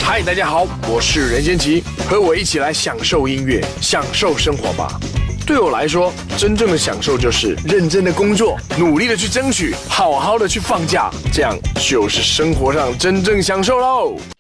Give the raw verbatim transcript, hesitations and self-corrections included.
嗨，大家好，我是任贤齐，和我一起来享受音乐，享受生活吧。对我来说，真正的享受就是认真的工作，努力的去争取，好好的去放假，这样就是生活上真正享受喽。